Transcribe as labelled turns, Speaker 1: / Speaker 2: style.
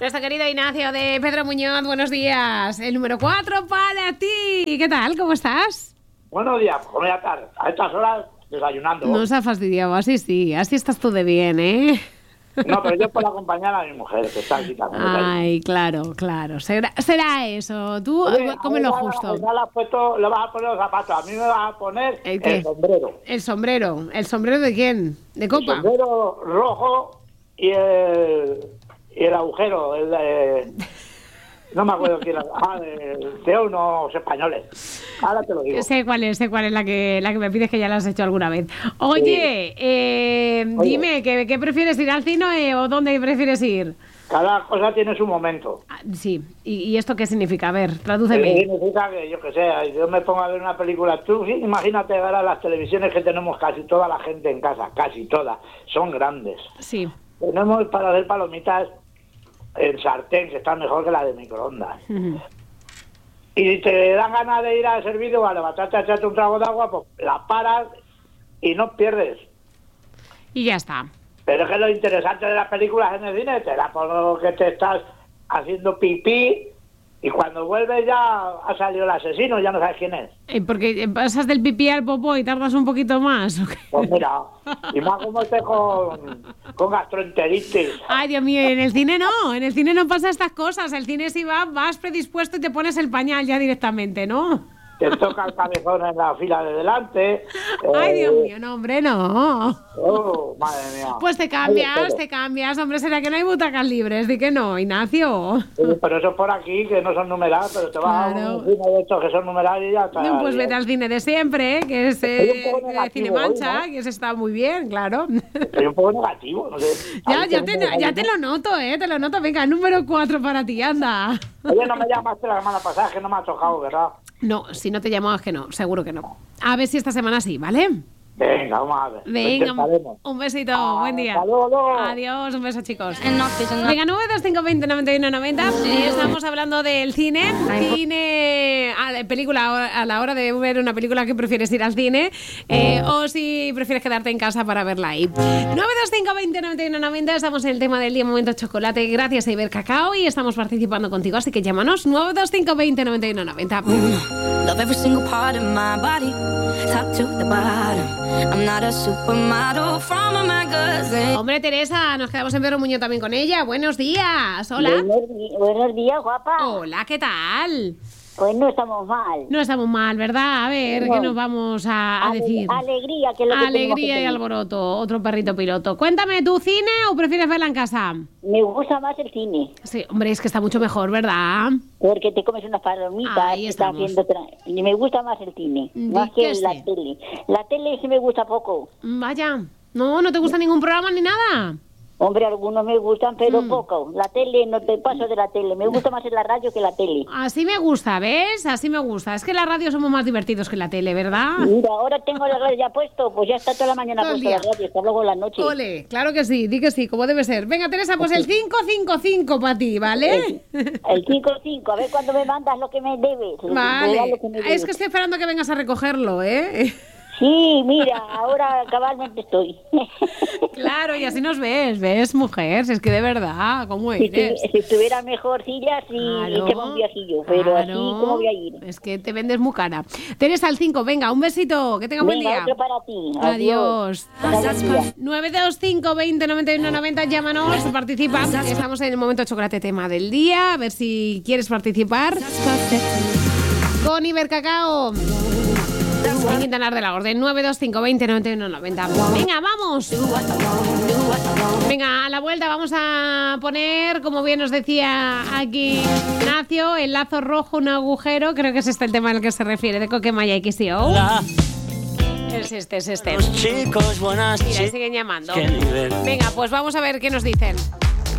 Speaker 1: Nuestro querido Ignacio de Pedro Muñoz, buenos días. El número 4 para ti. ¿Qué tal? ¿Cómo estás?
Speaker 2: Buenos días, pues ya tarde. A estas horas desayunando.
Speaker 1: No se ha fastidiado, así sí. Así estás tú de bien, ¿eh?
Speaker 2: No, pero yo puedo acompañar a mi mujer, que está aquí también.
Speaker 1: Ay, claro. Será eso. Tú come lo justo.
Speaker 2: Le vas a poner los zapatos. A mí me vas a poner el sombrero.
Speaker 1: ¿El sombrero? ¿El sombrero de quién? ¿De copa?
Speaker 2: El sombrero rojo y el agujero. No me acuerdo quién era. De unos españoles. Ahora te lo digo.
Speaker 1: Sé cuál es la que me pides, que ya la has hecho alguna vez. Oye, dime, ¿qué prefieres, ir al cine o dónde prefieres ir?
Speaker 2: Cada cosa tiene su momento.
Speaker 1: Sí, ¿y esto qué significa? A ver, tradúceme.
Speaker 2: Significa que, yo que sé, yo me pongo a ver una película. Tú imagínate ahora las televisiones que tenemos, casi toda la gente en casa, casi todas, son grandes.
Speaker 1: Sí.
Speaker 2: Tenemos para hacer palomitas en sartén, que está mejor que la de microondas. Uh-huh. Y te dan ganas de ir al servicio, a levantarte a echarte un trago de agua, pues la paras y no pierdes.
Speaker 1: Y ya está.
Speaker 2: Pero es que lo interesante de las películas en el cine te da por lo que te estás haciendo pipí y cuando vuelves ya ha salido el asesino, ya no sabes quién es.
Speaker 1: Porque pasas del pipí al popó y tardas un poquito más, ¿o qué?
Speaker 2: Pues mira, y más como esté con gastroenteritis.
Speaker 1: Ay, Dios mío, en el cine no pasa estas cosas. El cine sí vas predispuesto y te pones el pañal ya directamente, ¿no?
Speaker 2: Te toca el cabezón en la fila de delante.
Speaker 1: Ay, Dios mío, no, hombre, no.
Speaker 2: Oh, madre mía.
Speaker 1: Pues te cambias, hombre, ¿será que no hay butacas libres? Di que no, Ignacio.
Speaker 2: Sí, pero eso por aquí, que no son numeradas, pero te vas a un cine de estos que son numerados y ya está.
Speaker 1: No, pues vete al cine de siempre, que es Cine Mancha, hoy, ¿no? Que ese está muy bien, claro.
Speaker 2: Soy un poco negativo, no sé.
Speaker 1: Ya te lo noto, te lo noto. Venga, número 4 para ti, anda.
Speaker 2: Oye, no me llamaste la semana pasada, que no me ha tocado, ¿verdad?
Speaker 1: No, si no te llamabas que no, seguro que no. A ver si esta semana sí, ¿vale?
Speaker 2: Venga, vamos a ver.
Speaker 1: Venga, un besito, buen día. Adiós, un beso, chicos. Venga, 925209190. Estamos hablando del cine. Película, a la hora de ver una película, ¿qué prefieres, ir al cine? O si prefieres quedarte en casa para verla ahí. 925209190. Estamos en el tema del día Momento Chocolate, gracias a Ibercacao, y estamos participando contigo, así que llámanos 925209190.
Speaker 3: Love every single part of my body, top to the bottom. I'm not a supermodel from a magazine.
Speaker 1: Hombre, Teresa, nos quedamos en Pedro Muñoz también con ella. Buenos días. Hola.
Speaker 4: Buenos días, guapa.
Speaker 1: Hola, ¿qué tal?
Speaker 4: Pues no estamos mal.
Speaker 1: No estamos mal, ¿verdad? A ver, ¿qué nos vamos a decir?
Speaker 4: Alegría, que es lo que
Speaker 1: Alegría y alboroto, otro perrito piloto. Cuéntame, ¿tú cine o prefieres verla en casa?
Speaker 4: Me gusta más el cine.
Speaker 1: Sí, hombre, es que está mucho mejor, ¿verdad?
Speaker 4: Porque te comes unas palomitas.
Speaker 1: Ahí estamos.
Speaker 4: Y me gusta más el cine, más que la tele. La tele sí me gusta poco.
Speaker 1: Vaya, ¿no te gusta ningún programa ni nada?
Speaker 4: Hombre, algunos me gustan, pero poco. La tele, no te paso de la tele. Me gusta más en la radio que la tele.
Speaker 1: Así me gusta, ¿ves? Así me gusta. Es que en la radio somos más divertidos que en la tele, ¿verdad?
Speaker 4: Mira, ahora tengo la radio ya puesto. Pues ya está toda la mañana puesta la radio. Hasta luego en la noche.
Speaker 1: Ole, claro que sí. Di que sí, como debe ser. Venga, Teresa, pues el 555 para ti, ¿vale?
Speaker 4: El 55. A ver cuándo me mandas lo que me debes.
Speaker 1: Vale. Es que estoy esperando que vengas a recogerlo, ¿eh?
Speaker 4: Sí, mira, ahora cabalmente estoy.
Speaker 1: Claro, y así nos ves, mujer, si es que de verdad, ¿cómo eres?
Speaker 4: Si estuviera mejor sillas y echaba un viajillo, pero así como voy a ir.
Speaker 1: Es que te vendes muy cara. Teresa, al 5, venga, un besito, que tenga buen día.
Speaker 4: Otro para ti.
Speaker 1: Adiós. 925209190, llámanos, participa. Estamos en el Momento Chocolate, tema del día, a ver si quieres participar. Con Ibercacao. En Quintanar de la Orden, 925209190. Venga, vamos. Venga, a la vuelta vamos a poner, como bien nos decía aquí Ignacio, el lazo rojo, un agujero. Creo que es este el tema al que se refiere, de Coquemaya y XO. Es este.
Speaker 5: Los chicos, buenas.
Speaker 1: Mira, siguen llamando. Venga, pues vamos a ver qué nos dicen.